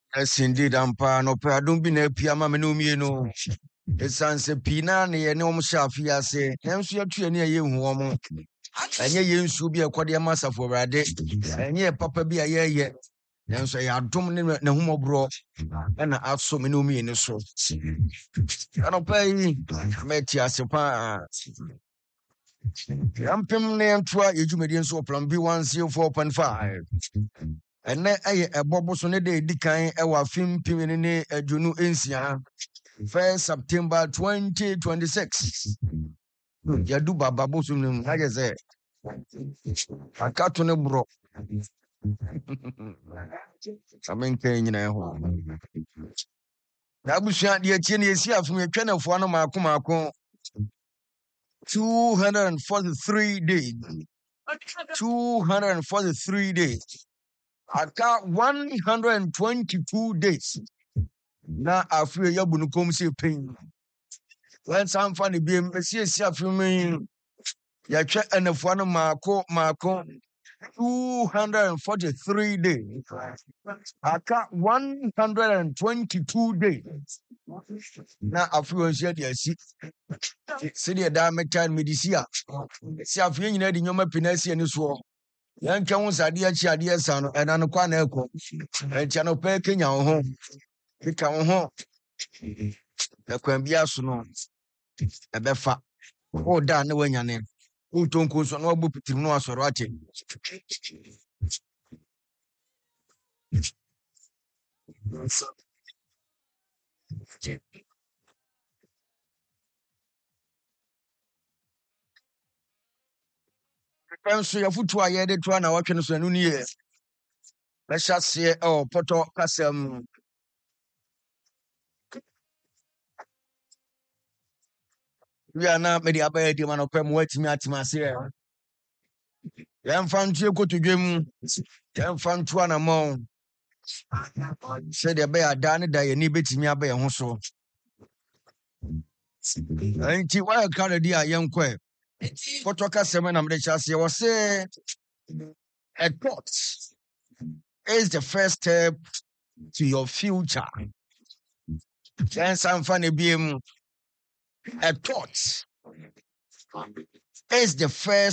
Yes, indeed, ampa no pe adom bi na apia ma me no mie no. Esanse pina ne ye ne om hye afiase. Nanso yatu ani ye hu om. Enye ye nsu bi ekode ma safo brade. Enye papa bi ye. Nanso ya adom ne humobro na aso me no mie ne so. Ano pa yi meti asepa. Yampem ne ntoa yedwumedi nso plan B104.5. Ene ebobo so ne de edikan ewa film pimini ne adwunu ensia 1 September 2026. Yadu baba boso nim na je se akato ne bro. Amen kan nyina ho. Na busua de atie ne esi afum etwa na fo ano maako 243 days. 243 days. Aka 122 days. Na afre yabunu kom se pen. When some funny be esi afum ya twa enafo ano maako 243 days. Aka 122 days. Na afre onsia de asi. Se de da metan medisia. Si afre nyina de nyoma pinasi ani so. Yan twa ho sade achi ade asa no ena no kwa na ekọ. Entia no pa Kenya wo ho. Kika wo ho. Ekwan bia so no. Ebefa. O da na wanyane. O tonko so na obo pitirim no asoro ate. Penso ya futu aye de to na watwe no so anu ni ye. Lesha se poto kasem. We are na me di abaye di man opem watimi atimase. Yɛmfa nto ekotodwam. Yɛmfa nto anamɔ. Sɛdeɛ ɛbɛyɛ adaa ne da yɛni betumi aba yɛn ho so. Nti wayɛ karedi a yɛnkɔ. Pɔtɔ kasɛm na mede kyɛ aseɛ wɔ se a thought is the first step to your future. Yɛnsa mfa ne biem. A thought is the first